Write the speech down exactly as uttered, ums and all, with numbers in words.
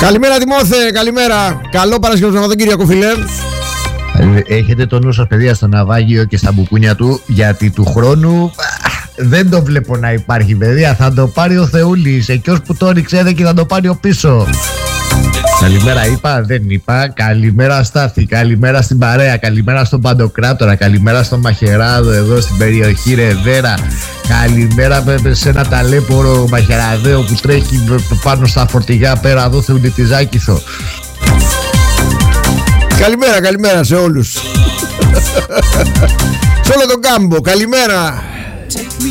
Καλημέρα Τιμόθε, καλημέρα. Καλό Παρασκευό Σαββατοκύριακο, φίλε. Έχετε το νου σας, παιδιά, στο ναυάγιο και στα μπουκούνια του, γιατί του χρόνου δεν το βλέπω να υπάρχει, παιδιά. Θα το πάρει ο Θεούλης. Εκείνος που το ρίξε και θα το πάρει ο πίσω. Καλημέρα είπα, δεν είπα. Καλημέρα Στάθη, καλημέρα στην παρέα. Καλημέρα στον Παντοκράτορα, καλημέρα στον Μαχαιράδο εδώ στην περιοχή Ρεβέρα. Καλημέρα σε ένα ταλέπορο μαχαιραδέο που τρέχει πάνω στα φορτηγά πέρα εδώ Θεουνιτιζάκηθο. Καλημέρα, καλημέρα σε όλους. Σε όλο τον κάμπο, καλημέρα.